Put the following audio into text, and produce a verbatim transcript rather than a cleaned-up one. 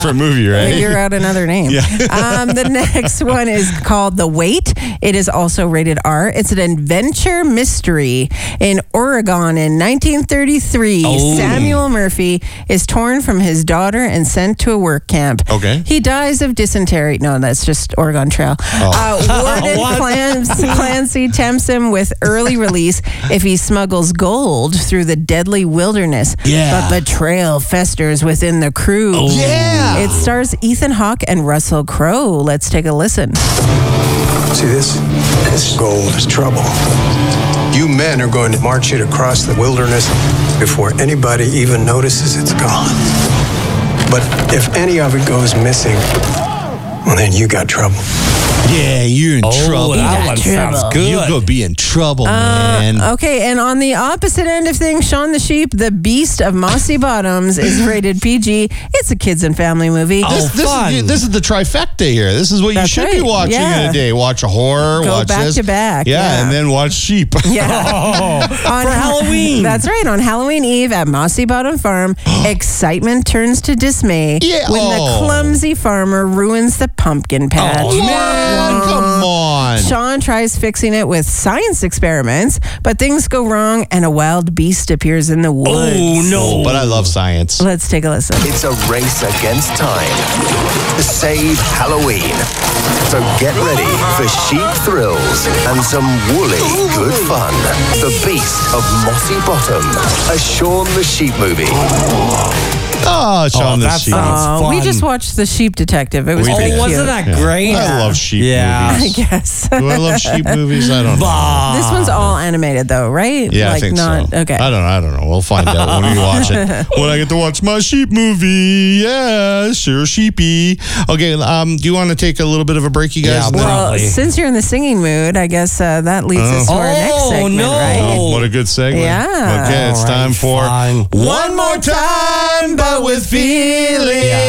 for a movie, right? Figure out another name. Yeah. um, the next one is called The Wait. It is also rated R. It's an adventure mystery. In Oregon in nineteen thirty-three, Oh. Samuel Murphy is torn from his daughter and sent to a work camp. Okay. He dies of dysentery. No, that's just Oregon Trail. Uh, Warden Clancy, Clancy tempts him with early release if he smuggles gold through the deadly wilderness. Yeah. But betrayal festers within the crew. Oh. Yeah. It stars Ethan Hawke and Russell Crowe. Let's take a listen. See this? This gold is trouble. You men are going to march it across the wilderness before anybody even notices it's gone. But if any of it goes missing, well, then you got trouble. Yeah, you're in Oh, trouble. that one trouble. sounds good. You'll go be in trouble, man. Okay, and on the opposite end of things, Shaun the Sheep, the Beast of Mossy Bottoms, is rated P G. It's a kids and family movie. Oh, This, this, fun. is, this is the trifecta here. This is what That's you should be right. watching Yeah. in a day. Watch a horror, Go watch back this. to back, Yeah, yeah. and then watch sheep. Yeah. Oh, On for Halloween. That's right. On Halloween Eve at Mossy Bottom Farm, excitement turns to dismay Yeah. when Oh. the clumsy farmer ruins the pumpkin patch. Oh, Man, come on. Sean tries fixing it with science experiments, but things go wrong and a wild beast appears in the woods. Oh, no. But I love science. Let's take a listen. It's a race against time to save Halloween. So get ready for sheep thrills and some woolly good fun. The Beast of Mossy Bottom, a Shaun the Sheep movie. Oh, Shaun Oh, the that Sheep. sounds Uh, we fun. just watched The Sheep Detective. It was We pretty did. Oh, cute. wasn't that Yeah. great? I love sheep Yeah. I movies. guess. Do I love sheep movies? I don't know. Bah. This one's all animated, though, right? Yeah, like I think not, so. Okay. I don't know. I don't know. We'll find out when we watch it. When I get to watch my sheep movie. Yeah, sure, sheepy. Okay, um, do you want to take a little bit of a break, you guys? Yeah, And then- Well, Probably. since you're in the singing mood, I guess uh, that leads us to our next Oh, segment, no. right? Oh, what a good segment. Yeah. Okay, it's All right, time for fine. One More Time, but with feeling. Yeah.